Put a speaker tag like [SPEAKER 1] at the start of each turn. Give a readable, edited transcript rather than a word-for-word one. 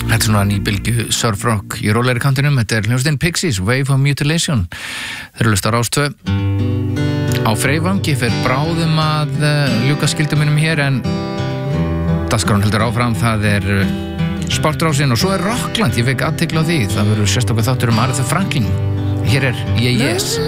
[SPEAKER 1] Þetta svona nýbylgju surf rock í rólegri kantinum. Þetta hljómsveitin Pixies, Wave of Mutilation. Þeir eru hlusta á Rás 2. Á Freyvangi fer bráðum að ljúka skyldum minnum hér, en dagskráin heldur áfram. Það Sportrásin og svo Rockland. Ég fekk athygli á því. Það verður sérstaklega þáttur Aretha Franklin. Hér Yes Yes.